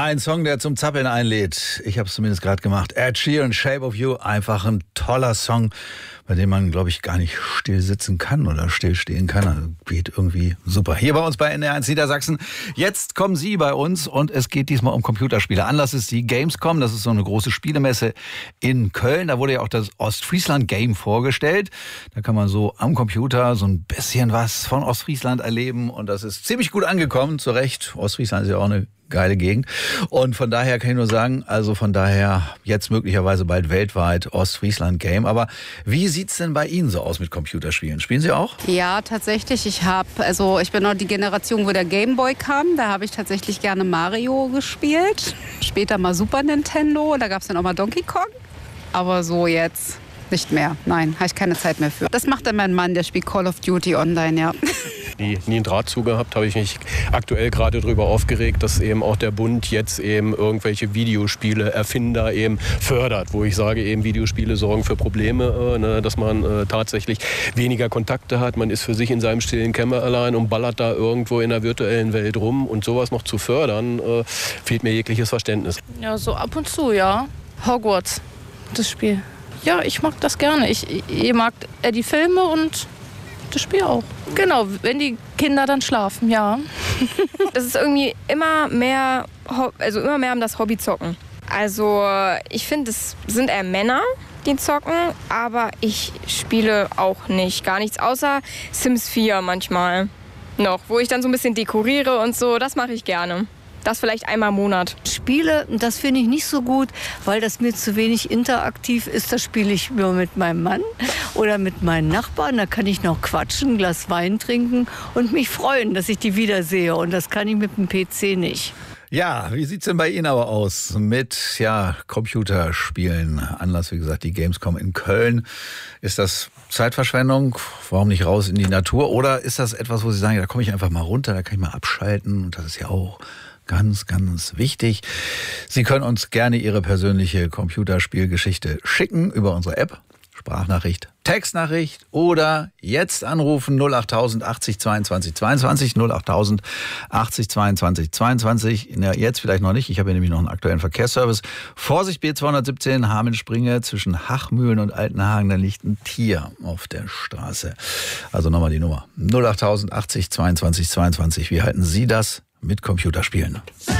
Ein Song, der zum Zappeln einlädt. Ich habe es zumindest gerade gemacht. Ed Sheeran, Shape of You. Einfach ein toller Song, bei dem man, glaube ich, gar nicht still sitzen kann oder still stehen kann. Also geht irgendwie super. Hier bei uns bei NDR1 Niedersachsen. Jetzt kommen Sie bei uns und es geht diesmal um Computerspiele. Anlass ist die Gamescom. Das ist so eine große Spielemesse in Köln. Da wurde ja auch das Ostfriesland Game vorgestellt. Da kann man so am Computer so ein bisschen was von Ostfriesland erleben. Und das ist ziemlich gut angekommen. Zu Recht. Ostfriesland ist ja auch eine geile Gegend. Und von daher kann ich nur sagen, also von daher jetzt möglicherweise bald weltweit Ostfriesland Game. Aber wie sieht's denn bei Ihnen so aus mit Computerspielen? Spielen Sie auch? Ja, tatsächlich. Ich bin noch die Generation, wo der Gameboy kam. Da habe ich tatsächlich gerne Mario gespielt. Später mal Super Nintendo. Da gab es dann auch mal Donkey Kong. Aber so jetzt nicht mehr. Nein, habe ich keine Zeit mehr für. Das macht dann mein Mann, der spielt Call of Duty online, ja. Nie einen Draht zu gehabt, habe ich mich aktuell gerade darüber aufgeregt, dass eben auch der Bund jetzt eben irgendwelche Videospiele, Erfinder eben fördert, wo ich sage, eben Videospiele sorgen für Probleme, dass man tatsächlich weniger Kontakte hat, man ist für sich in seinem stillen Kämmerlein und ballert da irgendwo in der virtuellen Welt rum und sowas noch zu fördern, fehlt mir jegliches Verständnis. Ja, so ab und zu, ja. Hogwarts, das Spiel. Ja, ich mag das gerne. Ich mag die Filme und das Spiel auch. Genau, wenn die Kinder dann schlafen, ja. Das ist irgendwie immer mehr haben das Hobby zocken. Also ich finde, es sind eher Männer, die zocken, aber ich spiele auch nicht, gar nichts, außer Sims 4 manchmal noch, wo ich dann so ein bisschen dekoriere und so, das mache ich gerne. Das vielleicht einmal im Monat. Spiele, das finde ich nicht so gut, weil das mir zu wenig interaktiv ist. Das spiele ich nur mit meinem Mann oder mit meinen Nachbarn. Da kann ich noch quatschen, ein Glas Wein trinken und mich freuen, dass ich die wiedersehe. Und das kann ich mit dem PC nicht. Ja, wie sieht's denn bei Ihnen aber aus mit Computerspielen? Anlass, wie gesagt, die Gamescom in Köln. Ist das Zeitverschwendung? Warum nicht raus in die Natur? Oder ist das etwas, wo Sie sagen, da komme ich einfach mal runter, da kann ich mal abschalten? Und das ist ja auch ganz, ganz wichtig. Sie können uns gerne Ihre persönliche Computerspielgeschichte schicken über unsere App. Sprachnachricht, Textnachricht oder jetzt anrufen 08000 80 22 22 08000 80 22 22. Ja, jetzt vielleicht noch nicht. Ich habe hier nämlich noch einen aktuellen Verkehrsservice. Vorsicht B217 Hameln-Springe zwischen Hachmühlen und Altenhagen. Da liegt ein Tier auf der Straße. Also nochmal die Nummer 08000 80 22 22. Wie halten Sie das mit Computerspielen?